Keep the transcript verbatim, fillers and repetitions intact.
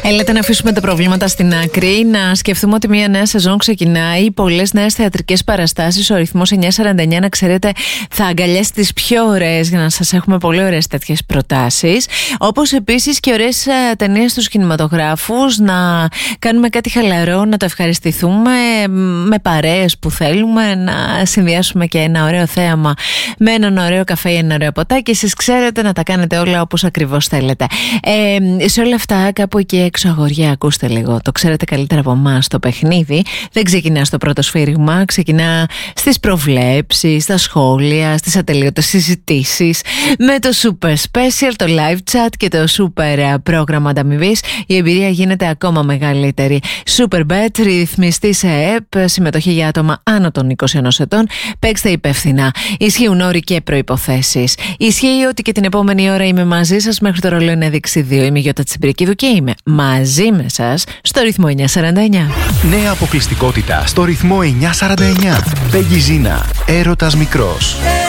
Έλετε να αφήσουμε τα προβλήματα στην άκρη, να σκεφτούμε ότι μια νέα σεζόν ξεκινάει, πολλές νέες θεατρικές παραστάσεις. Ο ρυθμός εννιά σαράντα εννιά, να ξέρετε, θα αγκαλιάσει τις πιο ωραίες για να σας έχουμε πολύ ωραίες τέτοιες προτάσεις. Όπως επίσης και ωραίες ταινίες στους κινηματογράφους, να κάνουμε κάτι χαλαρό, να το ευχαριστηθούμε με παρέες που θέλουμε, να συνδυάσουμε και ένα ωραίο θέαμα με έναν ωραίο καφέ ή ένα ωραίο ποτάκι. Εσείς ξέρετε να τα κάνετε όλα όπως ακριβώς θέλετε. Ε, σε όλα αυτά, κάπου εκεί έξω, αγοριά, ακούστε λίγο. Το ξέρετε καλύτερα από εμάς. Το παιχνίδι δεν ξεκινά στο πρώτο σφύριγμα, ξεκινά στις προβλέψεις, στα σχόλια, στις ατελείωτες συζητήσεις, με το super special, το live chat και το super πρόγραμμα ανταμοιβής. Η εμπειρία γίνεται ακόμα μεγαλύτερη. Superbet, ρυθμιστή σε ΕΕΠ, συμμετοχή για άτομα άνω των είκοσι ενός ετών. Παίξτε υπεύθυνα. Ισχύουν όροι και προϋποθέσεις. Ισχύει ότι και την επόμενη ώρα είμαι μαζί σας μέχρι το ρολόι να δείξει δύο. Είμαι η Γιώτα Τσιμπρικίδου και είμαι μαζί με σας στο ρυθμό εννιά σαράντα εννιά. Νέα αποκλειστικότητα στο ρυθμό εννιά σαράντα εννιά. Πέγγι Ζίνα, έρωτας μικρός.